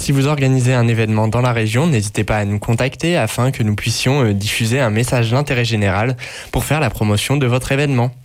Si vous organisez un événement dans la région, n'hésitez pas à nous contacter afin que nous puissions diffuser un message d'intérêt général pour faire la promotion de votre événement.